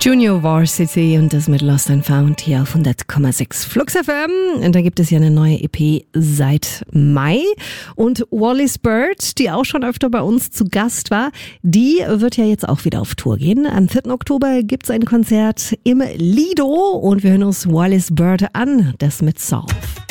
Junior Varsity und das mit Lost and Found hier auf 100,6 Flux FM. Und da gibt es ja eine neue EP seit Mai. Und Wallis Bird, die auch schon öfter bei uns zu Gast war, die wird ja jetzt auch wieder auf Tour gehen. Am 4. Oktober gibt es ein Konzert im Lido und wir hören uns Wallis Bird an, das mit Solve.